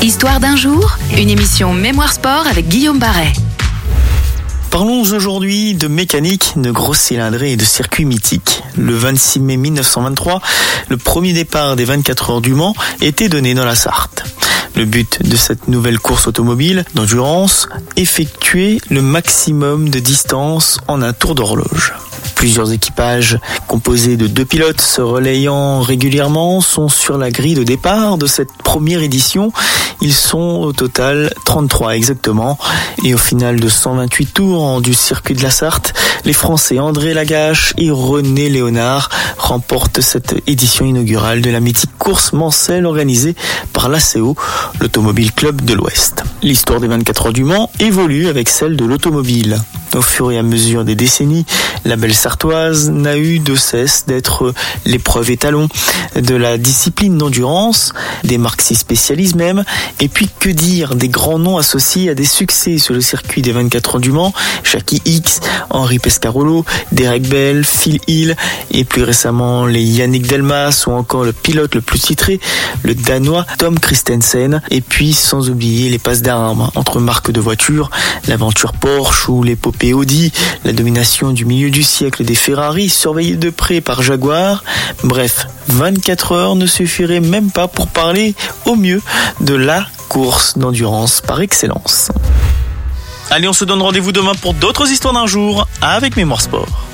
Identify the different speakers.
Speaker 1: Histoire d'un jour, une émission Mémoire Sport avec Guillaume Barret.
Speaker 2: Parlons aujourd'hui de mécanique, de grosses cylindrées et de circuits mythiques. Le 26 mai 1923, le premier départ des 24 heures du Mans était donné dans la Sarthe. Le but de cette nouvelle course automobile d'endurance, effectuer le maximum de distance en un tour d'horloge. Plusieurs équipages composés de 2 pilotes se relayant régulièrement sont sur la grille de départ de cette première édition. Ils sont au total 33 exactement. Et au final de 128 tours du circuit de la Sarthe, les Français André Lagache et René Léonard remportent cette édition inaugurale de la mythique course mancelle organisée par l'ACO, l'Automobile Club de l'Ouest. L'histoire des 24 heures du Mans évolue avec celle de l'automobile. Au fur et à mesure des décennies, la belle sartoise n'a eu de cesse d'être l'épreuve étalon de la discipline d'endurance, des marques s'y spécialisent même, et puis que dire des grands noms associés à des succès sur le circuit des 24 heures du Mans, Jackie Hicks, Henri Pescarolo, Derek Bell, Phil Hill, et plus récemment les Yannick Delmas ou encore le pilote le plus titré, le Danois Tom Kristensen, et puis sans oublier les passes d'armes entre marques de voitures, l'aventure Porsche ou l'épopée Audi, la domination du milieu du siècle des Ferrari surveillés de près par Jaguar. Bref, 24 heures ne suffiraient même pas pour parler au mieux de la course d'endurance par excellence. Allez, on se donne rendez-vous demain pour d'autres histoires d'un jour avec Mémoire Sport.